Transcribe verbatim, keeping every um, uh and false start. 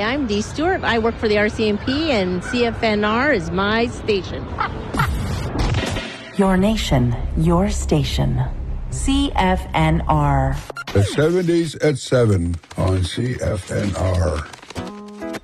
I'm Dee Stewart. I work for the R C M P, and C F N R is my station. Your nation, your station. C F N R. The seventies at seven on C F N R.